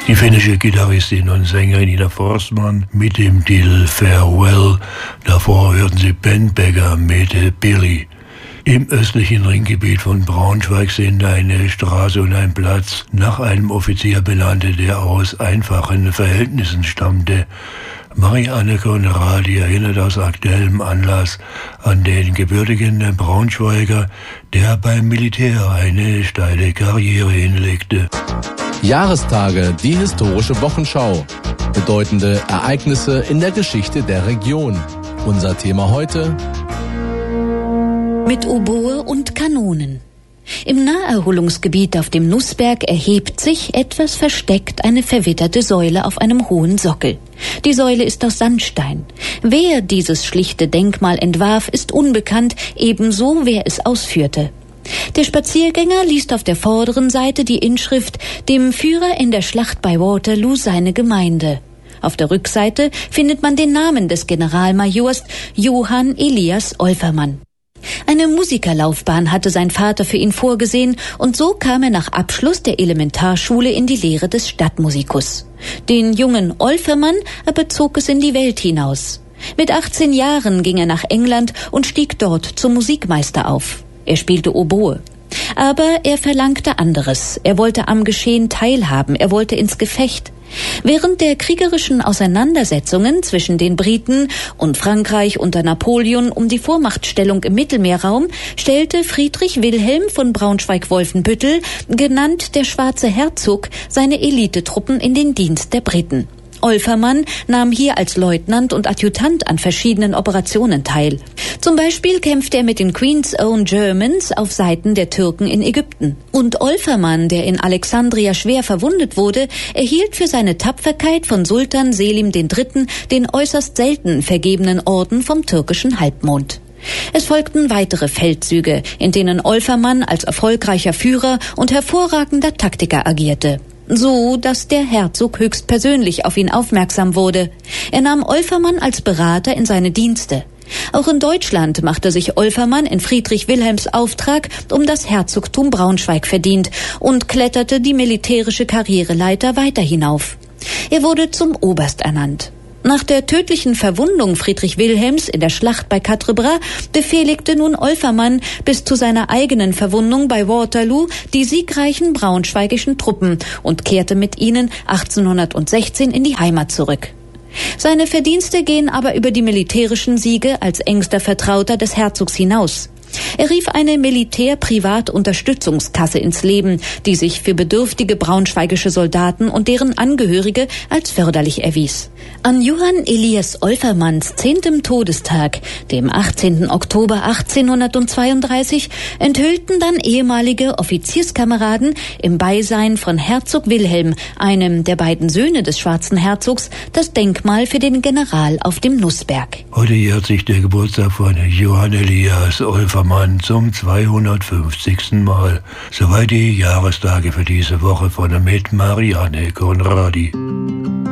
Die finnische Gitarristin und Sängerin Ida Forsman mit dem Titel Farewell. Davor hörten Sie Ben Becker mit Billy. Im östlichen Ringgebiet von Braunschweig sind eine Straße und ein Platz nach einem Offizier benannt, der aus einfachen Verhältnissen stammte. Marianne Conradi erinnert aus aktuellem Anlass an den gebürtigen Braunschweiger, der beim Militär eine steile Karriere hinlegte. Jahrestage, die historische Wochenschau. Bedeutende Ereignisse in der Geschichte der Region. Unser Thema heute: mit Oboe und Kanonen. Im Naherholungsgebiet auf dem Nussberg erhebt sich, etwas versteckt, eine verwitterte Säule auf einem hohen Sockel. Die Säule ist aus Sandstein. Wer dieses schlichte Denkmal entwarf, ist unbekannt, ebenso wer es ausführte. Der Spaziergänger liest auf der vorderen Seite die Inschrift: Dem Führer in der Schlacht bei Waterloo seine Gemeinde. Auf der Rückseite findet man den Namen des Generalmajors Johann Elias Olfermann. Eine Musikerlaufbahn hatte sein Vater für ihn vorgesehen, und so kam er nach Abschluss der Elementarschule in die Lehre des Stadtmusikus. Den jungen Olfermann aber zog es in die Welt hinaus. Mit 18 Jahren ging er nach England und stieg dort zum Musikmeister auf. Er spielte Oboe. Aber er verlangte anderes. Er wollte am Geschehen teilhaben, er wollte ins Gefecht. Während der kriegerischen Auseinandersetzungen zwischen den Briten und Frankreich unter Napoleon um die Vormachtstellung im Mittelmeerraum stellte Friedrich Wilhelm von Braunschweig-Wolfenbüttel, genannt der Schwarze Herzog, seine Elitetruppen in den Dienst der Briten. Olfermann nahm hier als Leutnant und Adjutant an verschiedenen Operationen teil. Zum Beispiel kämpfte er mit den Queen's Own Germans auf Seiten der Türken in Ägypten. Und Olfermann, der in Alexandria schwer verwundet wurde, erhielt für seine Tapferkeit von Sultan Selim III. Den äußerst selten vergebenen Orden vom türkischen Halbmond. Es folgten weitere Feldzüge, in denen Olfermann als erfolgreicher Führer und hervorragender Taktiker agierte. So, dass der Herzog höchstpersönlich auf ihn aufmerksam wurde. Er nahm Olfermann als Berater in seine Dienste. Auch in Deutschland machte sich Olfermann in Friedrich Wilhelms Auftrag um das Herzogtum Braunschweig verdient und kletterte die militärische Karriereleiter weiter hinauf. Er wurde zum Oberst ernannt. Nach der tödlichen Verwundung Friedrich Wilhelms in der Schlacht bei Quatre Bras befehligte nun Olfermann bis zu seiner eigenen Verwundung bei Waterloo die siegreichen braunschweigischen Truppen und kehrte mit ihnen 1816 in die Heimat zurück. Seine Verdienste gehen aber über die militärischen Siege als engster Vertrauter des Herzogs hinaus. Er rief eine Militär-Privat-Unterstützungskasse ins Leben, die sich für bedürftige braunschweigische Soldaten und deren Angehörige als förderlich erwies. An Johann Elias Olfermanns 10. Todestag, dem 18. Oktober 1832, enthüllten dann ehemalige Offizierskameraden im Beisein von Herzog Wilhelm, einem der beiden Söhne des Schwarzen Herzogs, das Denkmal für den General auf dem Nussberg. Heute jährt sich der Geburtstag von Johann Elias Olfermann zum 250. Mal. Soweit die Jahrestage für diese Woche von mit Marianne Conradi.